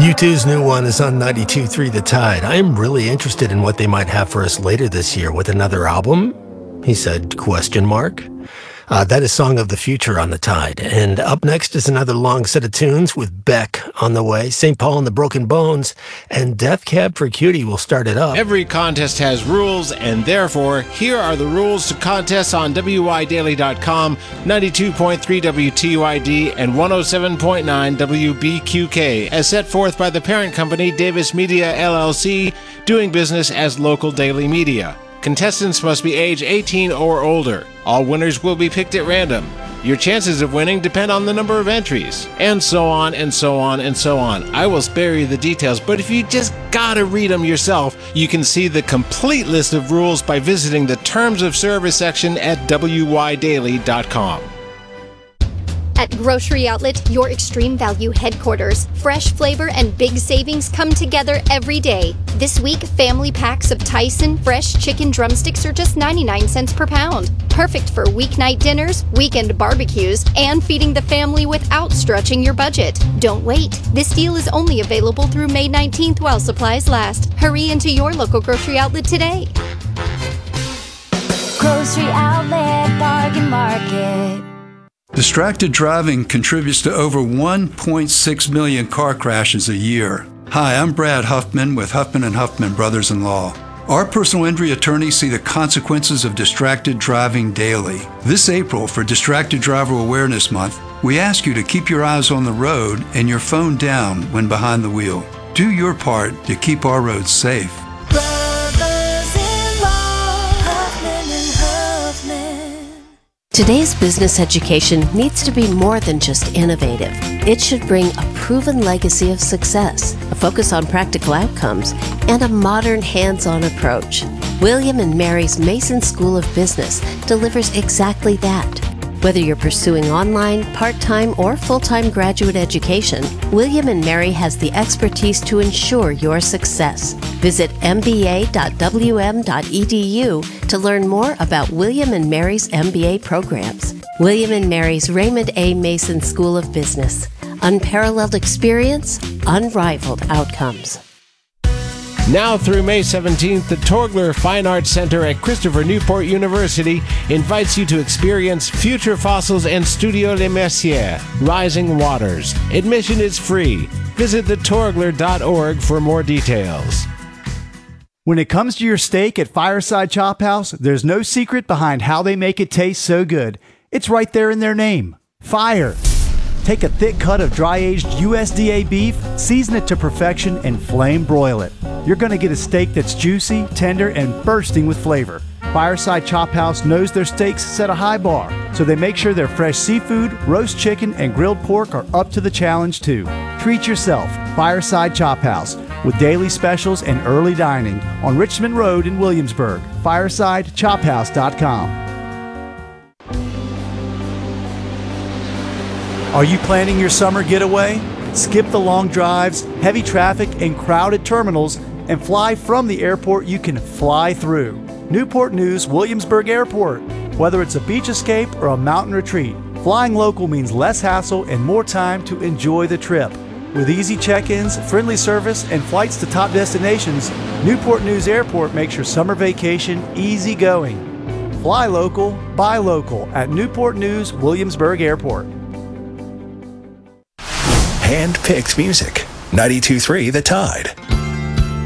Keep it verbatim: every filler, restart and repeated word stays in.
U two's new one is on ninety-two point three The Tide. I am really interested in what they might have for us later this year with another album, he said, question mark. Uh, that is Song of the Future on The Tide. And up next is another long set of tunes with Beck on the way, Saint Paul and the Broken Bones, and Death Cab for Cutie will start it up. Every contest has rules, and therefore, here are the rules to contests on W Y Daily dot com, ninety-two point three W T Y D, and one oh seven point nine W B Q K, as set forth by the parent company Davis Media L L C, doing business as local daily media. Contestants must be age eighteen or older. All winners will be picked at random. Your chances of winning depend on the number of entries, and so on and so on and so on. I will spare you the details, but if you just gotta read them yourself, you can see the complete list of rules by visiting the Terms of Service section at W Y Daily dot com. At Grocery Outlet, your extreme value headquarters, fresh flavor and big savings come together every day. This week, family packs of Tyson fresh chicken drumsticks are just ninety-nine cents per pound. Perfect for weeknight dinners, weekend barbecues, and feeding the family without stretching your budget. Don't wait. This deal is only available through May nineteenth while supplies last. Hurry into your local Grocery Outlet today. Grocery Outlet Bargain Market. Distracted driving contributes to over one point six million car crashes a year. Hi, I'm Brad Huffman with Huffman and Huffman Brothers-in-Law. Our personal injury attorneys see the consequences of distracted driving daily. This April, for Distracted Driver Awareness Month, we ask you to keep your eyes on the road and your phone down when behind the wheel. Do your part to keep our roads safe. Today's business education needs to be more than just innovative. It should bring a proven legacy of success, a focus on practical outcomes, and a modern hands-on approach. William and Mary's Mason School of Business delivers exactly that. Whether you're pursuing online, part-time, or full-time graduate education, William and Mary has the expertise to ensure your success. Visit m b a dot w m dot e d u to learn more about William and Mary's M B A programs. William and Mary's Raymond A. Mason School of Business. Unparalleled experience, unrivaled outcomes. Now through May seventeenth, the Torgler Fine Arts Center at Christopher Newport University invites you to experience Future Fossils and Studio Les Messières, Rising Waters. Admission is free. Visit the torgler dot org for more details. When it comes to your steak at Fireside Chop House, there's no secret behind how they make it taste so good. It's right there in their name. Fire. Take a thick cut of dry-aged U S D A beef, season it to perfection, and flame broil it. You're going to get a steak that's juicy, tender, and bursting with flavor. Fireside Chop House knows their steaks set a high bar, so they make sure their fresh seafood, roast chicken, and grilled pork are up to the challenge too. Treat yourself. Fireside Chop House, with daily specials and early dining on Richmond Road in Williamsburg. fireside chop house dot com. Are you planning your summer getaway? Skip the long drives, heavy traffic, and crowded terminals, and fly from the airport you can fly through. Newport News Williamsburg Airport. Whether it's a beach escape or a mountain retreat, flying local means less hassle and more time to enjoy the trip. With easy check-ins, friendly service, and flights to top destinations, Newport News Airport makes your summer vacation easy going. Fly local, buy local at Newport News Williamsburg Airport. Hand-picked music. ninety-two point three The Tide.